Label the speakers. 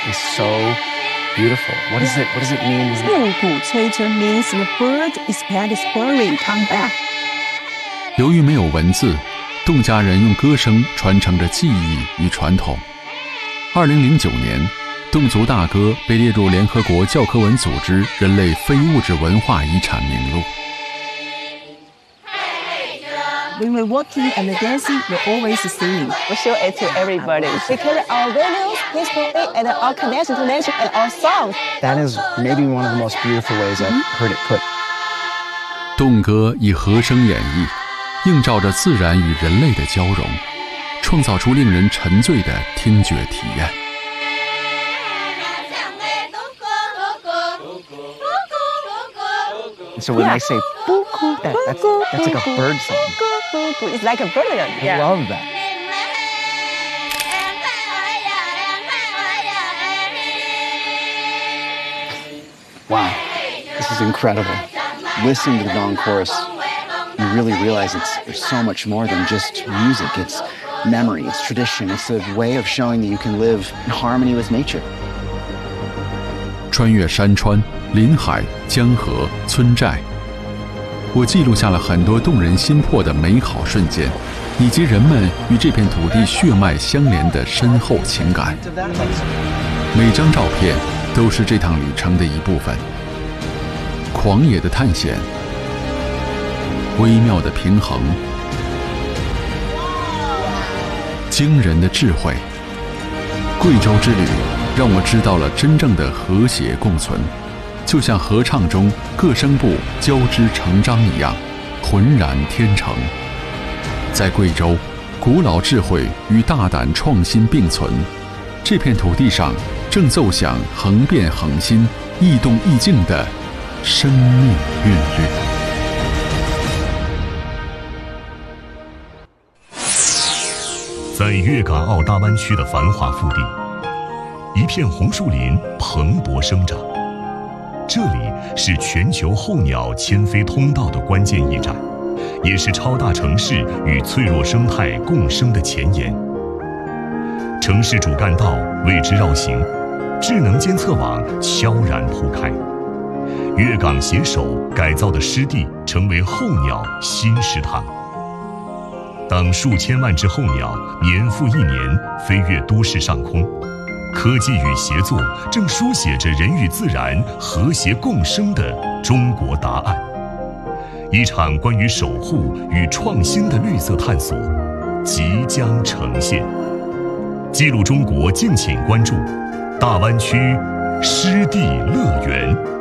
Speaker 1: is so beautiful. What does it mean?
Speaker 2: 暮鼓吹春 means the bird is back, is bird come back.
Speaker 3: 由于没有文字，侗家人用歌声传承着记忆与传统。2009年，侗族大歌被列入联合国教科文组织人类非物质文化遗产名录。
Speaker 2: When we're walking and dancing, we're always singing.
Speaker 4: We show it to everybody. We carry our values, history, and our connection to nature and our songs.
Speaker 1: That is maybe one of the most beautiful ways I've heard it put.
Speaker 3: 侗歌以和声演绎，映照着自然与人类的交融，创造出令人沉醉的听觉体验。
Speaker 1: So when they say "buku," that's like a bird song.
Speaker 4: It's like a bird.
Speaker 1: I love that. Wow, this is incredible. Listening to the gong chorus, you really realize there's so much more than just music. It's memory, it's tradition, it's a way of showing that you can live in harmony with nature.
Speaker 3: 穿越山川、林海、江河、村寨，我记录下了很多动人心魄的美好瞬间，以及人们与这片土地血脉相连的深厚情感。每张照片都是这趟旅程的一部分。狂野的探险，微妙的平衡，惊人的智慧。贵州之旅让我知道了真正的和谐共存，就像合唱中各声部交织成章一样，浑然天成。在贵州，古老智慧与大胆创新并存，这片土地上正奏响恒变恒新、异动异境的生命韵律。
Speaker 5: 在粤港澳大湾区的繁华腹地，一片红树林蓬勃生长。这里是全球候鸟迁飞通道的关键驿站，也是超大城市与脆弱生态共生的前沿。城市主干道为之绕行，智能监测网悄然铺开。粤港携手改造的湿地成为候鸟新食堂。当数千万只候鸟年复一年飞越都市上空，科技与协作正书写着人与自然和谐共生的中国答案。一场关于守护与创新的绿色探索即将呈现。记录中国，敬请关注大湾区湿地乐园。